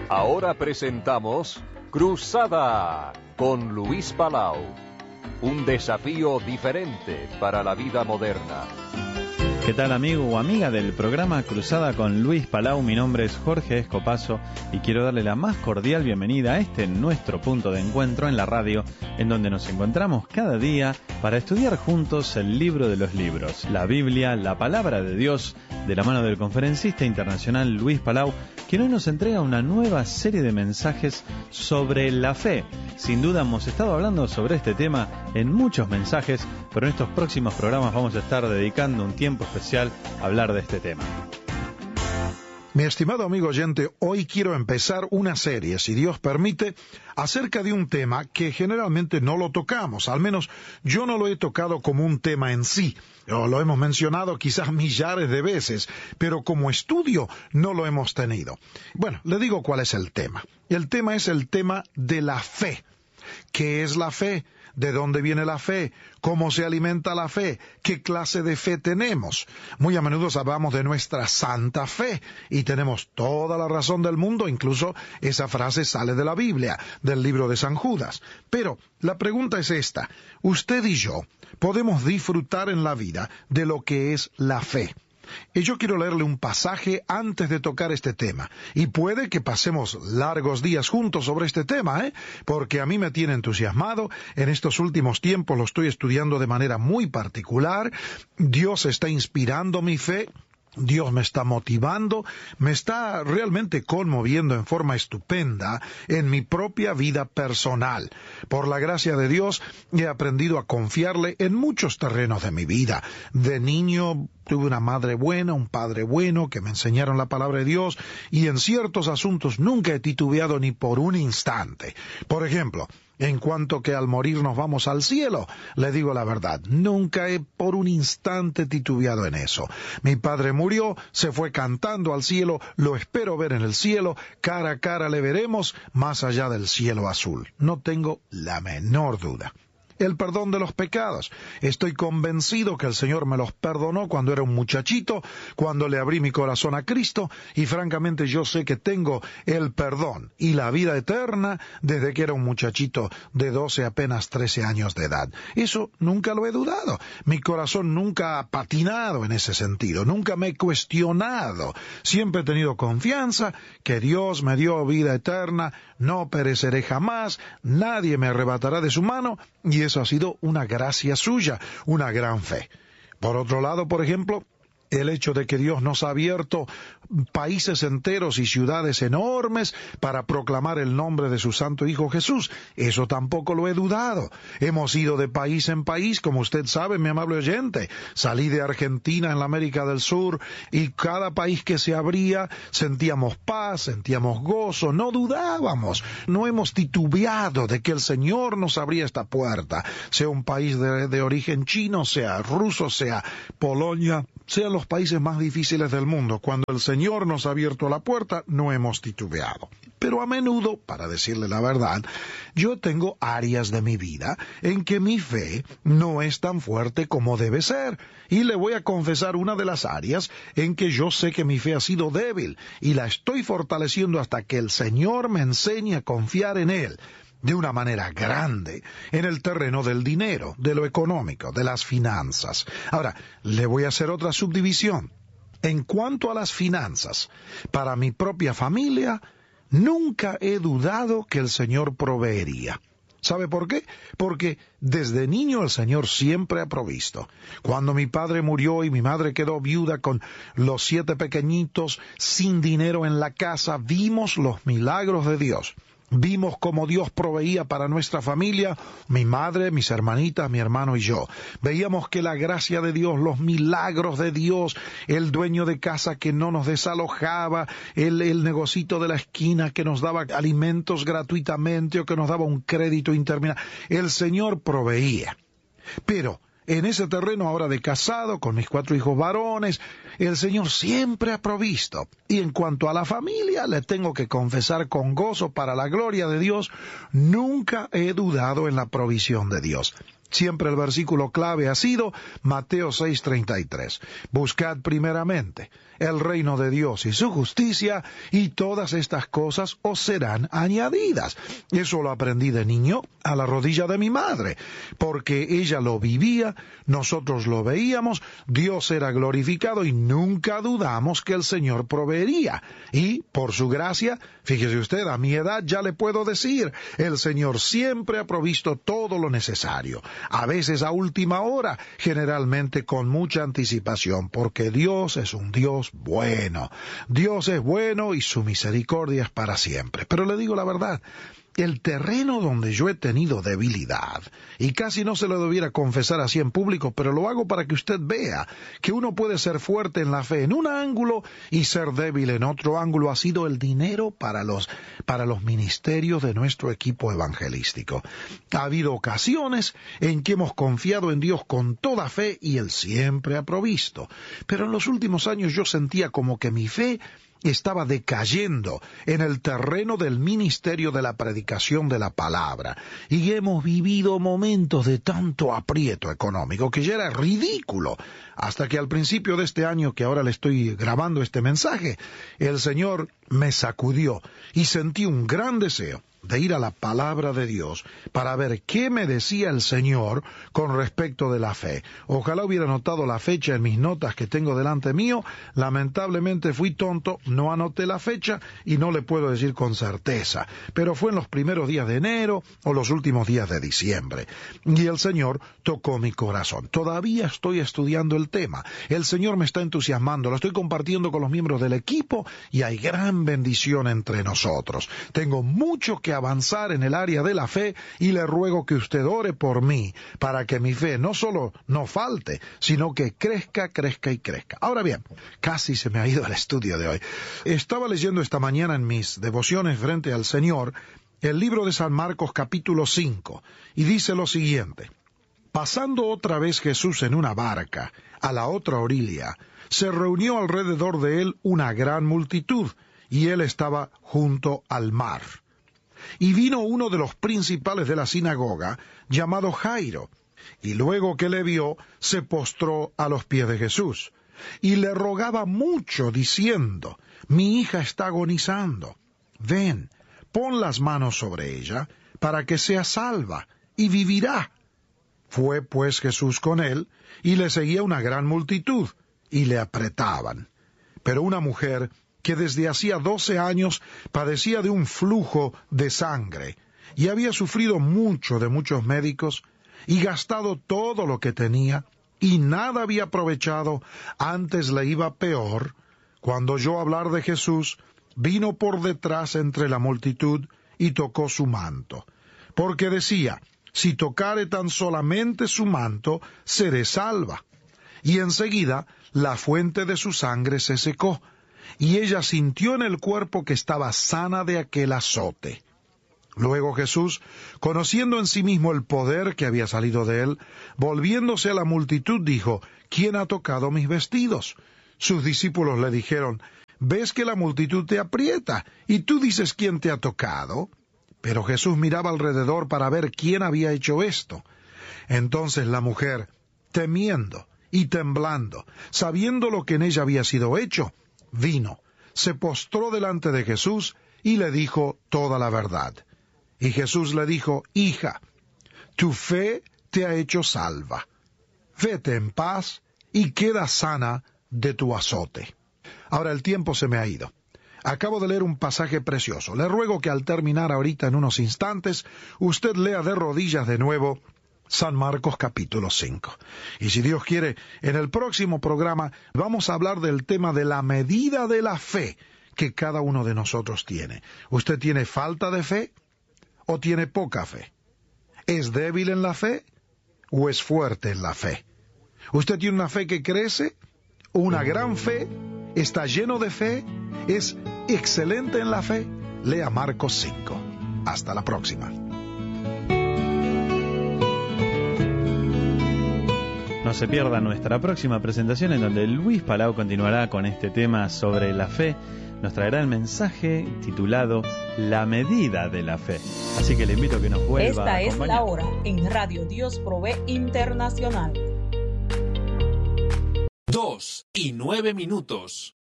Ahora presentamos Cruzada con Luis Palau. Un desafío diferente para la vida moderna. ¿Qué tal, amigo o amiga del programa Cruzada con Luis Palau? Mi nombre es Jorge Escopazo y quiero darle la más cordial bienvenida a este nuestro punto de encuentro en la radio, en donde nos encontramos cada día para estudiar juntos el libro de los libros, la Biblia, la Palabra de Dios, de la mano del conferencista internacional Luis Palau, quien hoy nos entrega una nueva serie de mensajes sobre la fe. Sin duda hemos estado hablando sobre este tema en muchos mensajes, pero en estos próximos programas vamos a estar dedicando un tiempo especial a hablar de este tema. Mi estimado amigo oyente, hoy quiero empezar una serie, si Dios permite, acerca de un tema que generalmente no lo tocamos, al menos yo no lo he tocado como un tema en sí, lo hemos mencionado quizás millares de veces, pero como estudio no lo hemos tenido. Bueno, le digo cuál es el tema. El tema es el tema de la fe. ¿Qué es la fe? ¿De dónde viene la fe? ¿Cómo se alimenta la fe? ¿Qué clase de fe tenemos? Muy a menudo hablamos de nuestra santa fe y tenemos toda la razón del mundo, incluso esa frase sale de la Biblia, del libro de San Judas. Pero la pregunta es esta: usted y yo podemos disfrutar en la vida de lo que es la fe. Y yo quiero leerle un pasaje antes de tocar este tema. Y puede que pasemos largos días juntos sobre este tema, porque a mí me tiene entusiasmado. En estos últimos tiempos lo estoy estudiando de manera muy particular. Dios está inspirando mi fe. Dios me está motivando, me está realmente conmoviendo en forma estupenda en mi propia vida personal. Por la gracia de Dios he aprendido a confiarle en muchos terrenos de mi vida. De niño tuve una madre buena, un padre bueno que me enseñaron la palabra de Dios, y en ciertos asuntos nunca he titubeado ni por un instante. Por ejemplo, en cuanto que al morir nos vamos al cielo, le digo la verdad, nunca he por un instante titubeado en eso. Mi padre murió, se fue cantando al cielo, lo espero ver en el cielo, cara a cara le veremos, más allá del cielo azul. No tengo la menor duda. El perdón de los pecados. Estoy convencido que el Señor me los perdonó cuando era un muchachito, cuando le abrí mi corazón a Cristo, y francamente yo sé que tengo el perdón y la vida eterna desde que era un muchachito de 12 apenas 13 años de edad. Eso nunca lo he dudado. Mi corazón nunca ha patinado en ese sentido, nunca me he cuestionado. Siempre he tenido confianza que Dios me dio vida eterna, no pereceré jamás, nadie me arrebatará de su mano, y eso ha sido una gracia suya, una gran fe. Por otro lado, por ejemplo, el hecho de que Dios nos ha abierto países enteros y ciudades enormes para proclamar el nombre de su Santo Hijo Jesús, eso tampoco lo he dudado. Hemos ido de país en país, como usted sabe, mi amable oyente. Salí de Argentina en la América del Sur, y cada país que se abría sentíamos paz, sentíamos gozo, no dudábamos, no hemos titubeado de que el Señor nos abría esta puerta, sea un país de origen chino, sea ruso, sea Polonia, sean los países más difíciles del mundo. Cuando el Señor nos ha abierto la puerta, no hemos titubeado. Pero a menudo, para decirle la verdad, yo tengo áreas de mi vida en que mi fe no es tan fuerte como debe ser. Y le voy a confesar una de las áreas en que yo sé que mi fe ha sido débil, y la estoy fortaleciendo hasta que el Señor me enseñe a confiar en Él de una manera grande en el terreno del dinero, de lo económico, de las finanzas. Ahora, le voy a hacer otra subdivisión. En cuanto a las finanzas, para mi propia familia, nunca he dudado que el Señor proveería. ¿Sabe por qué? Porque desde niño el Señor siempre ha provisto. Cuando mi padre murió y mi madre quedó viuda con los 7 pequeñitos, sin dinero en la casa, vimos los milagros de Dios. Vimos cómo Dios proveía para nuestra familia, mi madre, mis hermanitas, mi hermano y yo. Veíamos que la gracia de Dios, los milagros de Dios, el dueño de casa que no nos desalojaba, el negocito de la esquina que nos daba alimentos gratuitamente o que nos daba un crédito interminable. El Señor proveía. Pero en ese terreno ahora de casado, con mis 4 hijos varones, el Señor siempre ha provisto. Y en cuanto a la familia, le tengo que confesar con gozo, para la gloria de Dios, nunca he dudado en la provisión de Dios. Siempre el versículo clave ha sido Mateo 6:33. Buscad primeramente el reino de Dios y su justicia, y todas estas cosas os serán añadidas. Eso lo aprendí de niño a la rodilla de mi madre, porque ella lo vivía, nosotros lo veíamos, Dios era glorificado y nunca dudamos que el Señor proveería. Y, por su gracia, fíjese usted, a mi edad ya le puedo decir, el Señor siempre ha provisto todo lo necesario. A veces a última hora, generalmente con mucha anticipación, porque Dios es un Dios bueno. Dios es bueno y su misericordia es para siempre. Pero le digo la verdad, el terreno donde yo he tenido debilidad, y casi no se lo debiera confesar así en público, pero lo hago para que usted vea que uno puede ser fuerte en la fe en un ángulo y ser débil en otro ángulo, ha sido el dinero para los ministerios de nuestro equipo evangelístico. Ha habido ocasiones en que hemos confiado en Dios con toda fe y Él siempre ha provisto. Pero en los últimos años yo sentía como que mi fe estaba decayendo en el terreno del ministerio de la predicación de la palabra, y hemos vivido momentos de tanto aprieto económico que ya era ridículo, hasta que al principio de este año que ahora le estoy grabando este mensaje, el Señor me sacudió y sentí un gran deseo de ir a la palabra de Dios para ver qué me decía el Señor con respecto de la fe. Ojalá hubiera notado la fecha en mis notas que tengo delante mío. Lamentablemente fui tonto, no anoté la fecha y no le puedo decir con certeza, pero fue en los primeros días de enero o los últimos días de diciembre, y el Señor tocó mi corazón. Todavía estoy estudiando el tema, el Señor me está entusiasmando, lo estoy compartiendo con los miembros del equipo y hay gran bendición entre nosotros. Tengo mucho que avanzar en el área de la fe y le ruego que usted ore por mí para que mi fe no solo no falte, sino que crezca, crezca y crezca. Ahora bien, casi se me ha ido el estudio de hoy. Estaba leyendo esta mañana en mis devociones frente al Señor el libro de San Marcos capítulo 5 y dice lo siguiente: pasando otra vez Jesús en una barca a la otra orilla, se reunió alrededor de él una gran multitud y él estaba junto al mar. Y vino uno de los principales de la sinagoga, llamado Jairo, y luego que le vio, se postró a los pies de Jesús, y le rogaba mucho, diciendo: mi hija está agonizando. Ven, pon las manos sobre ella, para que sea salva, y vivirá. Fue pues Jesús con él, y le seguía una gran multitud, y le apretaban. Pero una mujer que desde hacía 12 años padecía de un flujo de sangre, y había sufrido mucho de muchos médicos, y gastado todo lo que tenía, y nada había aprovechado, antes le iba peor, cuando oyó hablar de Jesús, vino por detrás entre la multitud, y tocó su manto, porque decía: si tocare tan solamente su manto, seré salva. Y enseguida la fuente de su sangre se secó, y ella sintió en el cuerpo que estaba sana de aquel azote. Luego Jesús, conociendo en sí mismo el poder que había salido de él, volviéndose a la multitud, dijo: ¿quién ha tocado mis vestidos? Sus discípulos le dijeron: ¿ves que la multitud te aprieta, y tú dices quién te ha tocado? Pero Jesús miraba alrededor para ver quién había hecho esto. Entonces la mujer, temiendo y temblando, sabiendo lo que en ella había sido hecho, vino, se postró delante de Jesús y le dijo toda la verdad. Y Jesús le dijo: hija, tu fe te ha hecho salva. Vete en paz y queda sana de tu azote. Ahora el tiempo se me ha ido. Acabo de leer un pasaje precioso. Le ruego que al terminar ahorita en unos instantes, usted lea de rodillas de nuevo San Marcos capítulo 5. Y si Dios quiere, en el próximo programa vamos a hablar del tema de la medida de la fe que cada uno de nosotros tiene. ¿Usted tiene falta de fe o tiene poca fe? ¿Es débil en la fe o es fuerte en la fe? ¿Usted tiene una fe que crece? ¿Una gran fe? ¿Está lleno de fe? ¿Es excelente en la fe? Lea Marcos 5. Hasta la próxima. No se pierda nuestra próxima presentación, en donde Luis Palau continuará con este tema sobre la fe. nos traerá el mensaje titulado La medida de la fe. Así que le invito a que nos vuelva a acompañar. Esta es la hora en Radio Dios Provee Internacional. 2:09.